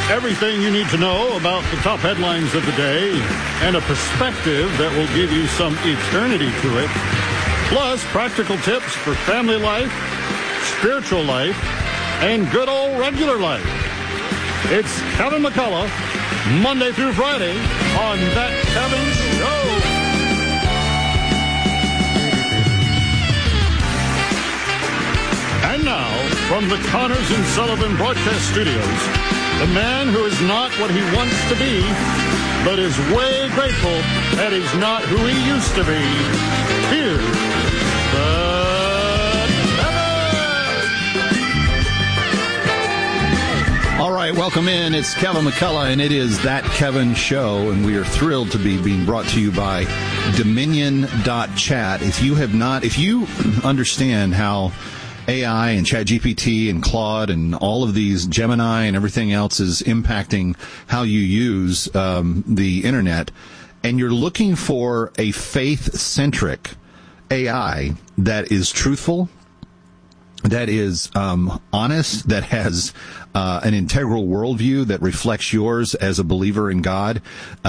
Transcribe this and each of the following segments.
Everything you need to know about the top headlines of the day and a perspective that will give you some eternity to it. Plus, practical tips for family life, spiritual life, and good old regular life. It's Kevin McCullough, Monday through Friday on That Kevin Show. And now, from the Connors and Sullivan Broadcast Studios, the man who is not what he wants to be, but is way grateful that he's not who he used to be. Here's the Kevin! All right, welcome in. It's Kevin McCullough, and it is That Kevin Show, and we are thrilled to be being brought to you by Dominion.chat. If you understand how AI and ChatGPT and Claude and all of these, Gemini and everything else is impacting how you use the internet, and you're looking for a faith-centric AI that is truthful, that is honest, that has an integral worldview that reflects yours as a believer in God,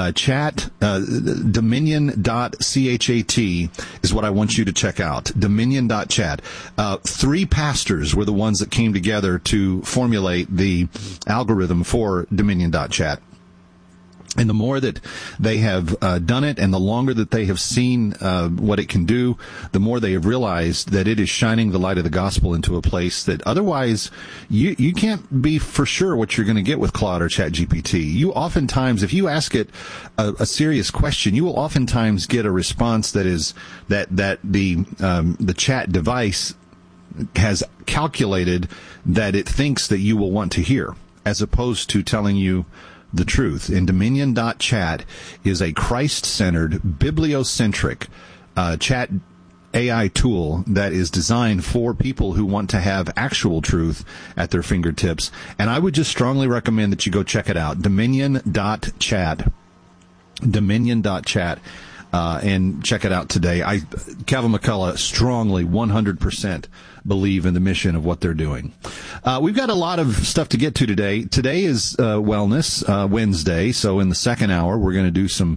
Dominion.chat is what I want you to check out. Dominion.chat. 3 pastors were the ones that came together to formulate the algorithm for Dominion.chat. And the more that they have done it, and the longer that they have seen what it can do, the more they have realized that it is shining the light of the gospel into a place that otherwise you can't be for sure what you're going to get with Claude or ChatGPT. You oftentimes, if you ask it a serious question, you will oftentimes get a response that is that the chat device has calculated that it thinks that you will want to hear, as opposed to telling you the truth. And Dominion.chat is a Christ-centered, bibliocentric chat AI tool that is designed for people who want to have actual truth at their fingertips. And I would just strongly recommend that you go check it out. Dominion.chat. Dominion.chat. And check it out today. Kevin McCullough, strongly 100% believe in the mission of what they're doing. We've got a lot of stuff to get to today. Today is Wellness Wednesday, so in the second hour we're going to do some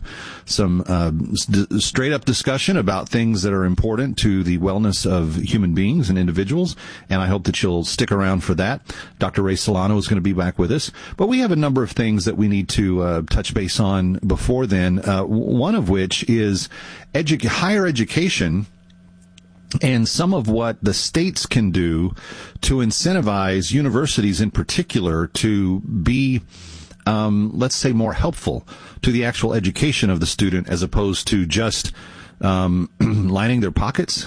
straight up discussion about things that are important to the wellness of human beings and individuals, and I hope that you'll stick around for that. Dr. Ray Solano is going to be back with us, but we have a number of things that we need to touch base on before then, one of which is higher education and some of what the states can do to incentivize universities in particular to be, let's say, more helpful to the actual education of the student as opposed to just lining their pockets.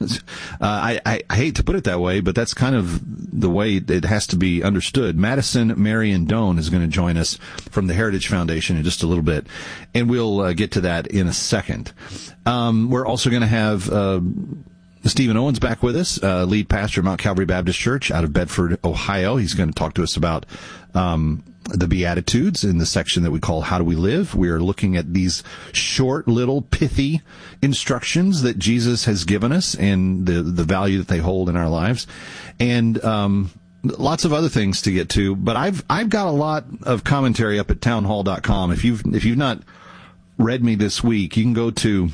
I hate to put it that way, but that's kind of the way it has to be understood. Madison Marion Doan is going to join us from the Heritage Foundation in just a little bit, and we'll get to that in a second. We're also going to have Stephen Owens back with us, lead pastor of Mount Calvary Baptist Church out of Bedford, Ohio. He's going to talk to us about the Beatitudes in the section that we call How Do We Live? We are looking at these short, little, pithy instructions that Jesus has given us and the value that they hold in our lives. And lots of other things to get to. But I've got a lot of commentary up at townhall.com. If you've not read me this week, you can go to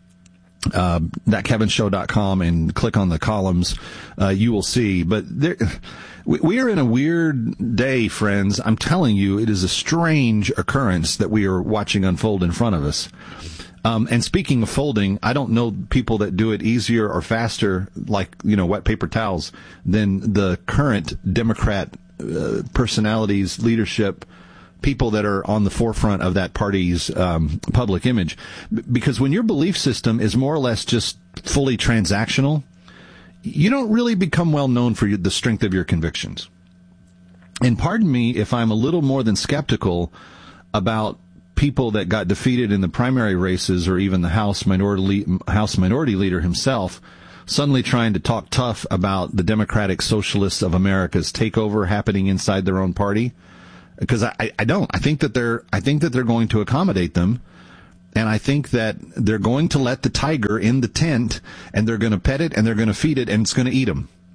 thatkevinshow.com and click on the columns. You will see. But we are in a weird day, friends. I'm telling you, it is a strange occurrence that we are watching unfold in front of us. And speaking of folding, I don't know people that do it easier or faster, like, wet paper towels, than the current Democrat personalities, leadership, people that are on the forefront of that party's public image. Because when your belief system is more or less just fully transactional, you don't really become well known for the strength of your convictions. And pardon me if I'm a little more than skeptical about people that got defeated in the primary races, or even the House Minority Leader himself suddenly trying to talk tough about the Democratic Socialists of America's takeover happening inside their own party. Because I don't. I think that they're going to accommodate them, and I think that they're going to let the tiger in the tent, and they're going to pet it, and they're going to feed it, and it's going to eat them.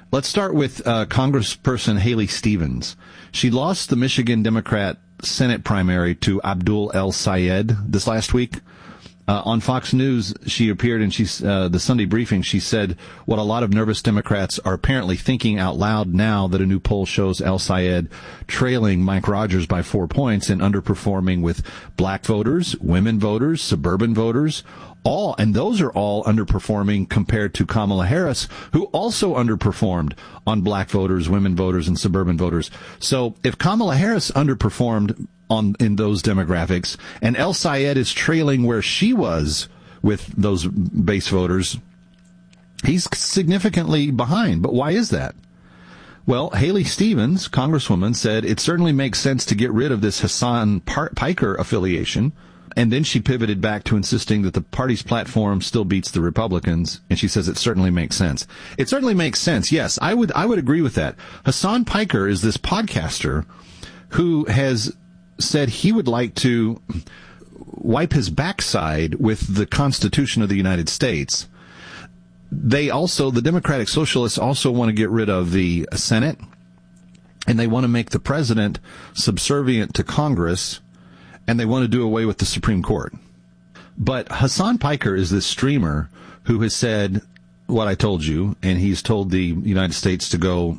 Let's start with Congressperson Haley Stevens. She lost the Michigan Democrat Senate primary to Abdul El Sayed this last week. On Fox News, she appeared in the Sunday briefing. She said what a lot of nervous Democrats are apparently thinking out loud now that a new poll shows El Sayed trailing Mike Rogers by 4 points and underperforming with black voters, women voters, suburban voters, and those are all underperforming compared to Kamala Harris, who also underperformed on black voters, women voters, and suburban voters. So if Kamala Harris underperformed in those demographics, and El Sayed is trailing where she was with those base voters, he's significantly behind. But why is that? Well, Haley Stevens, Congresswoman, said it certainly makes sense to get rid of this Hassan Piker affiliation. And then she pivoted back to insisting that the party's platform still beats the Republicans, and she says it certainly makes sense. It certainly makes sense, yes. I would agree with that. Hassan Piker is this podcaster who has said he would like to wipe his backside with the Constitution of the United States. The Democratic Socialists also want to get rid of the Senate, and they want to make the president subservient to Congress, and they want to do away with the Supreme Court. But Hassan Piker is this streamer who has said what I told you, and he's told the United States to go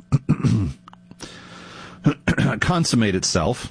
consummate itself.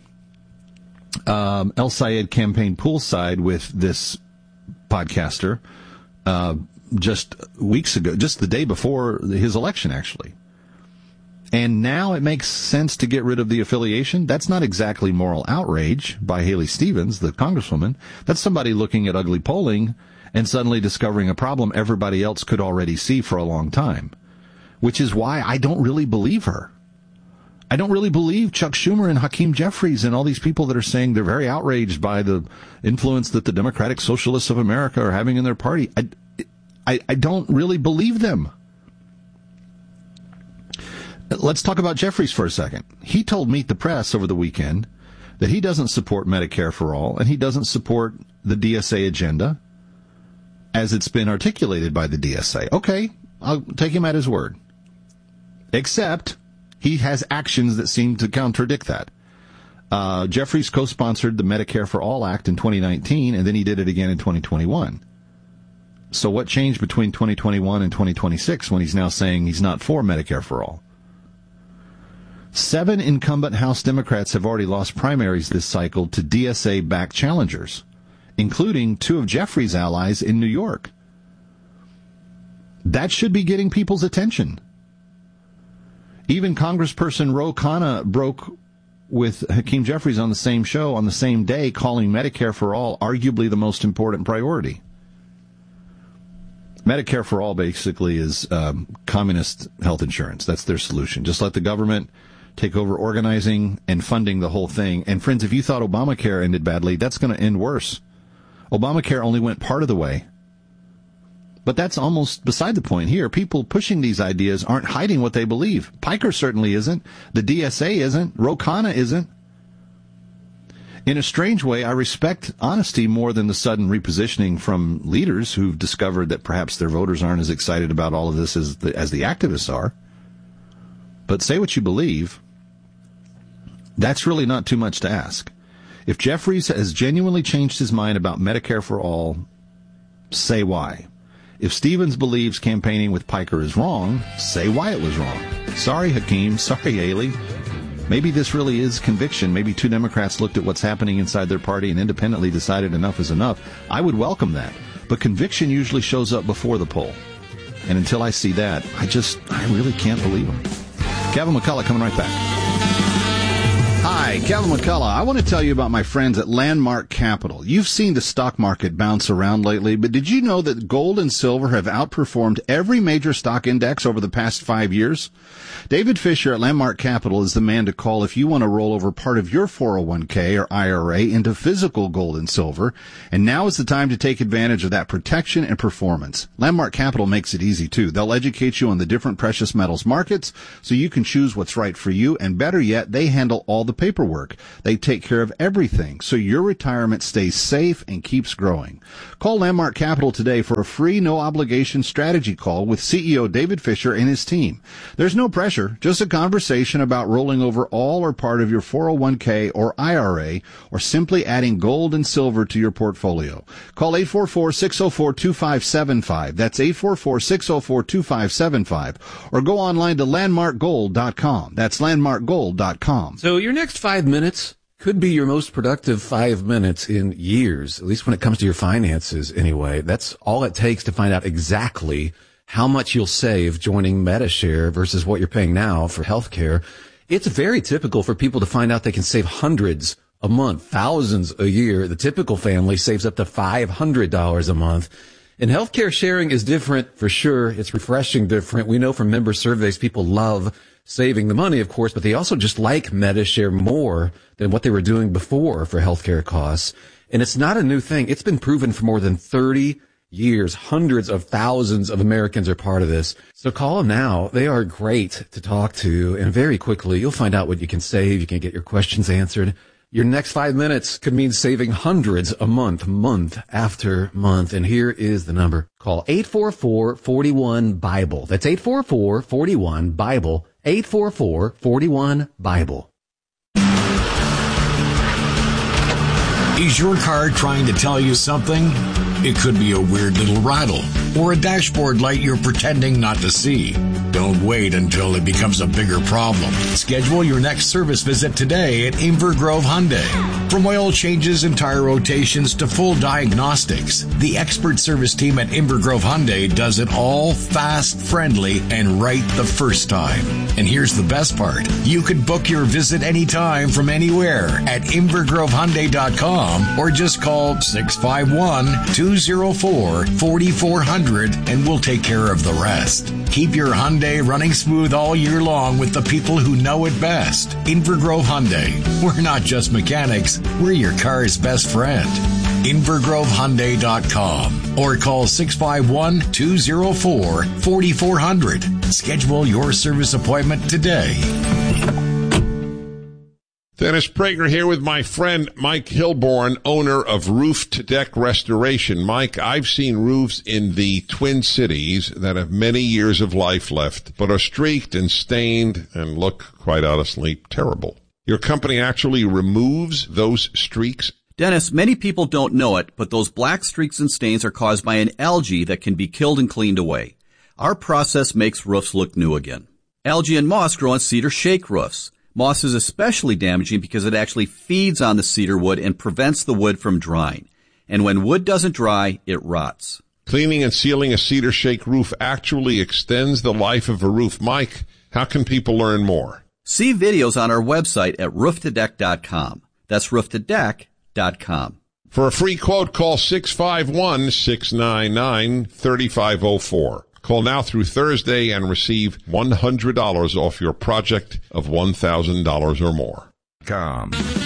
El Sayed campaigned poolside with this podcaster just weeks ago, just the day before his election, actually. And now it makes sense to get rid of the affiliation. That's not exactly moral outrage by Haley Stevens, the congresswoman. That's somebody looking at ugly polling and suddenly discovering a problem everybody else could already see for a long time, which is why I don't really believe her. I don't really believe Chuck Schumer and Hakeem Jeffries and all these people that are saying they're very outraged by the influence that the Democratic Socialists of America are having in their party. I don't really believe them. Let's talk about Jeffries for a second. He told Meet the Press over the weekend that he doesn't support Medicare for all, and he doesn't support the DSA agenda as it's been articulated by the DSA. Okay, I'll take him at his word. Except he has actions that seem to contradict that. Jeffries co-sponsored the Medicare for All Act in 2019, and then he did it again in 2021. So what changed between 2021 and 2026 when he's now saying he's not for Medicare for all? 7 incumbent House Democrats have already lost primaries this cycle to DSA-backed challengers, including 2 of Jeffries' allies in New York. That should be getting people's attention. Even Congressperson Ro Khanna broke with Hakeem Jeffries on the same show on the same day, calling Medicare for all arguably the most important priority. Medicare for all basically is communist health insurance. That's their solution. Just let the government take over organizing and funding the whole thing. And friends, if you thought Obamacare ended badly, that's going to end worse. Obamacare only went part of the way. But that's almost beside the point here. People pushing these ideas aren't hiding what they believe. Piker certainly isn't. The DSA isn't. Ro Khanna isn't. In a strange way, I respect honesty more than the sudden repositioning from leaders who've discovered that perhaps their voters aren't as excited about all of this as the activists are. But say what you believe. That's really not too much to ask. If Jeffries has genuinely changed his mind about Medicare for all, say why. If Stevens believes campaigning with Piker is wrong, say why it was wrong. Sorry, Hakeem. Sorry, Haley. Maybe this really is conviction. Maybe 2 Democrats looked at what's happening inside their party and independently decided enough is enough. I would welcome that. But conviction usually shows up before the poll. And until I see that, I really can't believe them. Kevin McCullough coming right back. Hi, Kevin McCullough. I want to tell you about my friends at Landmark Capital. You've seen the stock market bounce around lately, but did you know that gold and silver have outperformed every major stock index over the past 5 years? David Fisher at Landmark Capital is the man to call if you want to roll over part of your 401k or IRA into physical gold and silver, and now is the time to take advantage of that protection and performance. Landmark Capital makes it easy, too. They'll educate you on the different precious metals markets so you can choose what's right for you, and better yet, they handle all the paperwork. They take care of everything, so your retirement stays safe and keeps growing. Call Landmark Capital today for a free, no-obligation strategy call with CEO David Fisher and his team. There's no pressure, just a conversation about rolling over all or part of your 401k or IRA, or simply adding gold and silver to your portfolio. Call 844-604-2575. That's 844-604-2575. Or go online to landmarkgold.com. That's landmarkgold.com. So your next 5 minutes could be your most productive 5 minutes in years, at least when it comes to your finances anyway. That's all it takes to find out exactly how much you'll save joining Medi-Share versus what you're paying now for healthcare. It's very typical for people to find out they can save hundreds a month, thousands a year. The typical family saves up to $500 a month. And healthcare sharing is different for sure. It's refreshing different. We know from member surveys people love saving the money, of course, but they also just like Medi-Share more than what they were doing before for healthcare costs. And it's not a new thing. It's been proven for more than 30 years. Hundreds of thousands of Americans are part of this. So call them now. They are great to talk to. And very quickly, you'll find out what you can save. You can get your questions answered. Your next 5 minutes could mean saving hundreds a month, month after month. And here is the number. Call 844-41-BIBLE. That's 844-41-BIBLE. 844-41-BIBLE. Is your car trying to tell you something? It could be a weird little rattle or a dashboard light you're pretending not to see. Don't wait until it becomes a bigger problem. Schedule your next service visit today at Inver Grove Hyundai. From oil changes and tire rotations to full diagnostics, the expert service team at Inver Grove Hyundai does it all fast, friendly, and right the first time. And here's the best part. You could book your visit anytime from anywhere at InvergroveHyundai.com or just call 651-204-4400 and we'll take care of the rest. Keep your Hyundai running smooth all year long with the people who know it best. Inver Grove Hyundai. We're not just mechanics, we're your car's best friend. InvergroveHyundai.com or call 651-204-4400. Schedule your service appointment today. Dennis Prager here with my friend Mike Hilborn, owner of Roof to Deck Restoration. Mike, I've seen roofs in the Twin Cities that have many years of life left, but are streaked and stained and look, quite honestly, terrible. Your company actually removes those streaks? Dennis, many people don't know it, but those black streaks and stains are caused by an algae that can be killed and cleaned away. Our process makes roofs look new again. Algae and moss grow on cedar shake roofs. Moss is especially damaging because it actually feeds on the cedar wood and prevents the wood from drying. And when wood doesn't dry, it rots. Cleaning and sealing a cedar shake roof actually extends the life of a roof. Mike, how can people learn more? See videos on our website at rooftodeck.com. That's rooftodeck.com. For a free quote, call 651-699-3504. Call now through Thursday and receive $100 off your project of $1,000 or more.